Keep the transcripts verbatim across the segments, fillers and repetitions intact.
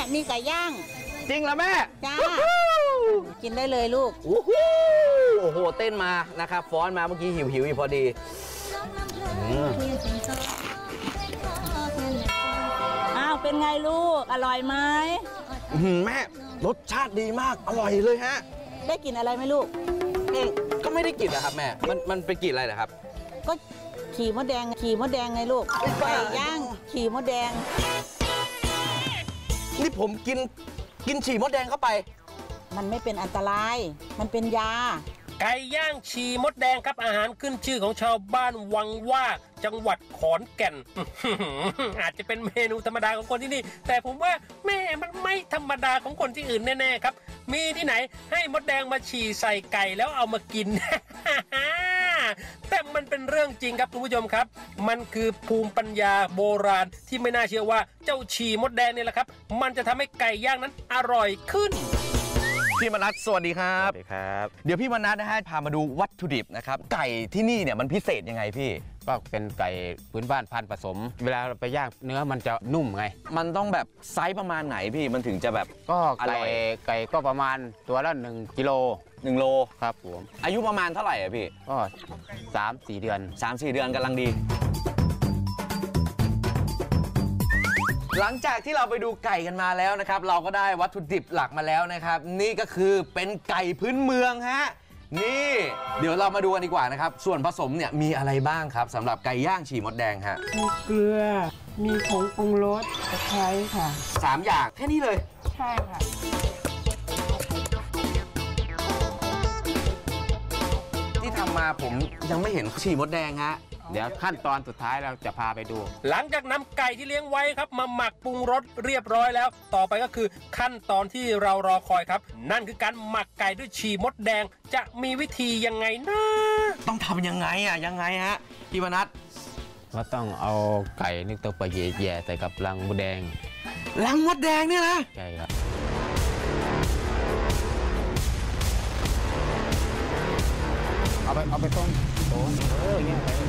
นี่ไก่ย่างจริงเหรอแม่จ้ากินได้เลยลูกโอ้โหเต้นมานะครับฟ้อนมาเมื่อกี้หิวหิวอีกพอดีอ้าวเป็นไงลูกอร่อยไหมแม่รสชาติดีมากอร่อยเลยฮะได้กลิ่นอะไรไหมลูกก็ไม่ได้กลิ่นนะครับแม่มันมันเป็นกลิ่นอะไรนะครับก็ขี่มดแดงขี่มดแดงไงลูกไก่ย่างขี่มดแดงนี่ผมกินกินฉี่มดแดงเข้าไปมันไม่เป็นอันตรายมันเป็นยาไก่ย่างฉี่มดแดงครับอาหารขึ้นชื่อของชาวบ้านวังว่าจังหวัดขอนแก่น อาจจะเป็นเมนูธรรมดาของคนที่นี่แต่ผมว่าแม่มันไม่ธรรมดาของคนที่อื่นแน่ๆครับมีที่ไหนให้มดแดงมาฉี่ใส่ไก่แล้วเอามากิน แต่มันเป็นเรื่องจริงครับคุณผู้ชมครับมันคือภูมิปัญญาโบราณที่ไม่น่าเชื่อว่าเจ้าฉี่มดแดงนี่แหละครับมันจะทำให้ไก่ย่างนั้นอร่อยขึ้นพี่มนัสสวัสดีครับสวัสดีครับเดี๋ยวพี่มนัสนะฮะพามาดูวัตถุดิบนะครับไก่ที่นี่เนี่ยมันพิเศษยังไงพี่ก็เป็นไก่พื้นบ้านพันธุ์ผสมเวลาเราไปย่างเนื้อมันจะนุ่มไงมันต้องแบบไซส์ประมาณไหนพี่มันถึงจะแบบก็ไก่ไก่ก็ประมาณตัวละหนึ่งกิโลหนึ่งโลครับผมอายุประมาณเท่าไหร่อ่ะพี่ก็สามสี่เดือนสามสี่เดือนกำลังดีหลังจากที่เราไปดูไก่กันมาแล้วนะครับเราก็ได้วัตถุดิบหลักมาแล้วนะครับนี่ก็คือเป็นไก่พื้นเมืองฮะนี่เดี๋ยวเรามาดูกันดีกว่านะครับส่วนผสมเนี่ยมีอะไรบ้างครับสำหรับไก่ย่างฉี่มดแดงฮะมีเกลือมีผงปรุงรสตะไคร้ค่ะสามอย่างแค่นี้เลยใช่ค่ะที่ทำมาผมยังไม่เห็นฉี่มดแดงฮะเดี๋ยวขั้นตอนสุดท้ายเราจะพาไปดูหลังจากนำไก่ที่เลี้ยงไว้ครับมาหมักปรุงรสเรียบร้อยแล้วต่อไปก็คือขั้นตอนที่เรารอคอยครับนั่นคือการหมักไก่ด้วยฉี่มดแดงจะมีวิธียังไงนะต้องทำยังไงอ่ะยังไงฮะพี่มนัสก็ต้องเอาไก่นึกตัวไปแย่ใส่กับรังมดแดงรังมดแดงเนี่ยนะใช่ครับเอาไปเอาไปต้มโอ้เออเงี้ยไป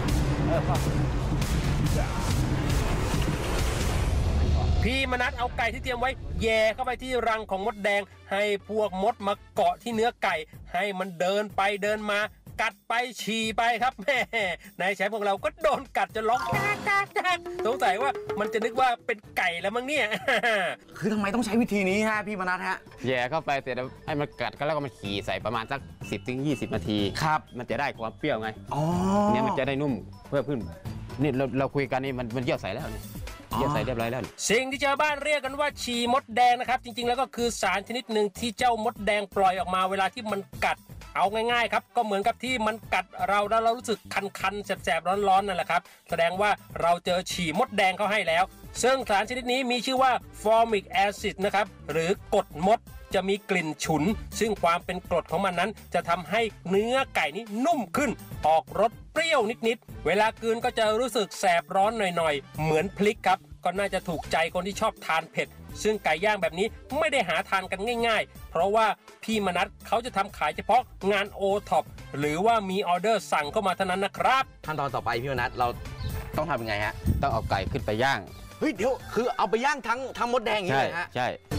พี่มนัสเอาไก่ที่เตรียมไว้แย่เข้าไปที่รังของมดแดงให้พวกมดมาเกาะที่เนื้อไก่ให้มันเดินไปเดินมากัดไปฉี่ไปครับแม่นายแชมป์ของเราก็โดนกัดจนร้องจ้าจ้าจ้าสงสัยว่ามันจะนึกว่าเป็นไก่แล้วมั้งเนี่ยคือทำไมต้องใช้วิธีนี้ฮะพี่มนัสฮะแย่เข้าไปเสร็จแล้วให้มันกัดกันแล้วก็มันขี่ใส่ประมาณสักสิบถึงยี่สิบนาทีครับมันจะได้ความเปรี้ยวไงอ๋อเนี่ยมันจะได้นุ่มเพื่อขึ้นนี่เราเราคุยกันนี่มันมันเยี่ยวใส่แล้วนี่เยี่ยวใส่เรียบร้อยแล้วสิ่งที่ชาวบ้านเรียกกันว่าฉี่มดแดงนะครับจริงๆแล้วก็คือสารชนิดหนึ่งที่เจ้ามดแดงปล่อยออกมาเวลาที่มันกัดเอาง่ายๆครับก็เหมือนกับที่มันกัดเราแล้วเรารู้สึกคันๆแสบๆร้อนๆนั่นแหละครับแสดงว่าเราเจอฉี่มดแดงเข้าให้แล้วซึ่งสารชนิดนี้มีชื่อว่า formic acid นะครับหรือกรดมดจะมีกลิ่นฉุนซึ่งความเป็นกรดของมันนั้นจะทำให้เนื้อไก่นี้นุ่มขึ้นออกรสเปรี้ยวนิดๆเวลากลืนก็จะรู้สึกแสบร้อนหน่อยๆเหมือนพริกครับก็น่าจะถูกใจคนที่ชอบทานเผ็ดซึ่งไก่ย่างแบบนี้ไม่ได้หาทานกันง่ายๆเพราะว่าพี่มนัสเขาจะทำขายเฉพาะงานโอท็อปหรือว่ามีออเดอร์สั่งเข้ามาเท่านั้นนะครับขั้นตอนต่อไปพี่มนัสเราต้องทำยังไงฮะต้องเอาไก่ขึ้นไปย่างเฮ้ยเดี๋ยวคือเอาไปย่างทั้งทั้งมดแดงอย่างนี้ฮะใช่